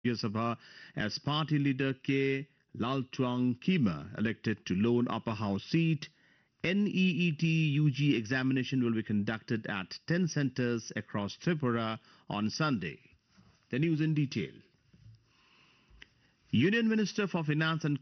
Sabha as party leader K. Laltuang Kima elected to lone upper house seat. NEET UG examination will be conducted at 10 centers across Tripura on Sunday. The news in detail. Union Minister for Finance and